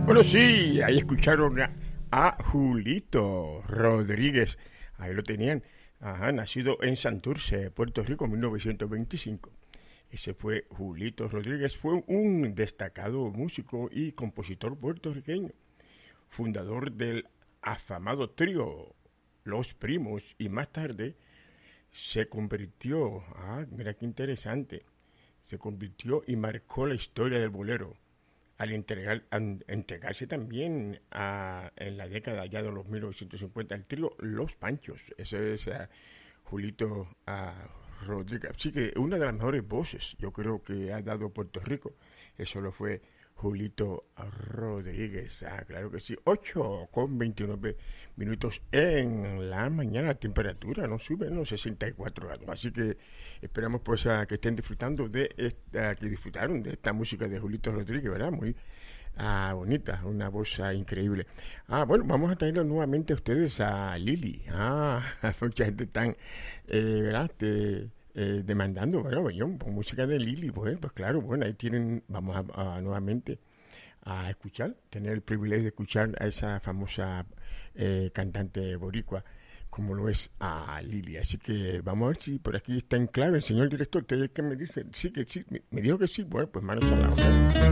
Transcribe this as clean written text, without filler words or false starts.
Bueno, sí, ahí escucharon a Julito Rodríguez. Ahí lo tenían. Ajá, nacido en Santurce, Puerto Rico, en 1925. Ese fue Julito Rodríguez. Fue un destacado músico y compositor puertorriqueño, fundador del afamado trío Los Primos, y más tarde se convirtió, mira qué interesante, se convirtió y marcó la historia del bolero al entregarse también en la década ya de los 1950 el trío Los Panchos. Ese es Julito Rodríguez. Así que una de las mejores voces yo creo que ha dado Puerto Rico. Eso lo fue Julito Rodríguez. Claro que sí. 8:29 en la mañana. La temperatura no sube en los 64 grados. Así que esperamos pues que estén disfrutando que disfrutaron de esta música de Julito Rodríguez, ¿verdad? Muy bonita, una voz increíble. Bueno, vamos a traerlo nuevamente a ustedes a Lili. Mucha gente están, ¿verdad? Demandando, bueno, con música de Lili, pues claro, bueno, ahí tienen, vamos nuevamente a escuchar, tener el privilegio de escuchar a esa famosa cantante boricua, como lo es a Lili. Así que vamos a ver si por aquí está en clave el señor director. ¿Usted qué me dice? Sí, que sí, me dijo que sí. Bueno, pues manos a la obra.